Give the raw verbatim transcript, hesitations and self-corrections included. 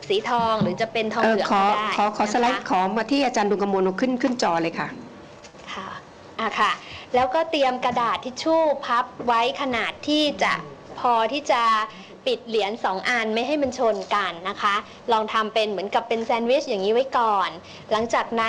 สีทองหรือจะเป็นทองเหลืองก็ได้ขอขอสไลด์ขอมาที่อาจารย์ดวงกมลขึ้นขึ้นจอเลยค่ะค่ะอ่ะค่ะแล้วก็เตรียมกระดาษทิชชู่พับไว้ขนาดที่จะพอที่จะปิดเหรียญสองอันไม่ให้มันชนกันนะคะลองทำเป็นเหมือนกับเป็นแซนด์วิชอย่างนี้ไว้ก่อนหลังจากนั้น